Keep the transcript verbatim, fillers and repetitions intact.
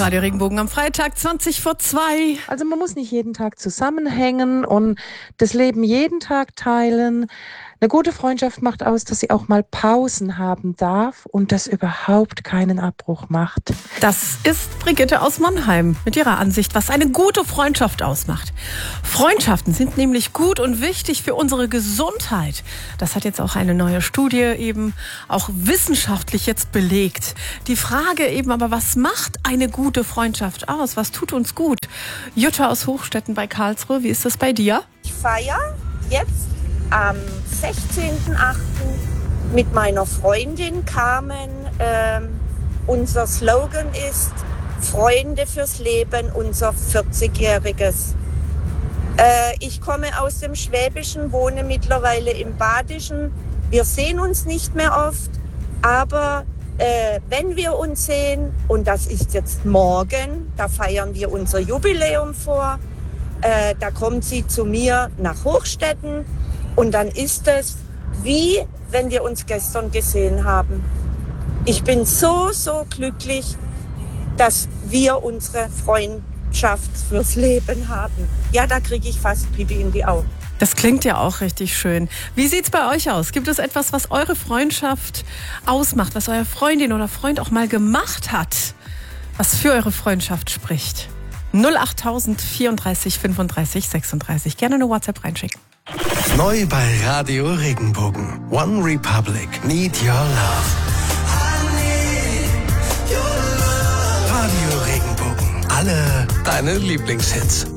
Radio Regenbogen am Freitag, zwanzig vor zwei. Also man muss nicht jeden Tag zusammenhängen und das Leben jeden Tag teilen. Eine gute Freundschaft macht aus, dass sie auch mal Pausen haben darf und das überhaupt keinen Abbruch macht. Das ist Brigitte aus Mannheim mit ihrer Ansicht, was eine gute Freundschaft ausmacht. Freundschaften sind nämlich gut und wichtig für unsere Gesundheit. Das hat jetzt auch eine neue Studie eben auch wissenschaftlich jetzt belegt. Die Frage eben aber, was macht eine gute Freundschaft aus? Was tut uns gut? Jutta aus Hochstetten bei Karlsruhe, wie ist das bei dir? Ich feiere jetzt am sechzehnten achten mit meiner Freundin Carmen. Ähm, unser Slogan ist Freunde fürs Leben, unser vierzigjähriges. Äh, ich komme aus dem Schwäbischen, wohne mittlerweile im Badischen. Wir sehen uns nicht mehr oft, aber äh, wenn wir uns sehen, und das ist jetzt morgen, da feiern wir unser Jubiläum vor, äh, da kommt sie zu mir nach Hochstetten. Und dann ist es wie, wenn wir uns gestern gesehen haben. Ich bin so, so glücklich, dass wir unsere Freundschaft fürs Leben haben. Ja, da kriege ich fast Pipi in die Augen. Das klingt ja auch richtig schön. Wie sieht's bei euch aus? Gibt es etwas, was eure Freundschaft ausmacht, was eure Freundin oder Freund auch mal gemacht hat, was für eure Freundschaft spricht? null acht tausend vierunddreißig fünfunddreißig sechsunddreißig. Gerne eine WhatsApp reinschicken. Neu bei Radio Regenbogen. One Republic. Need Your Love. Radio Regenbogen. Alle deine Lieblingshits.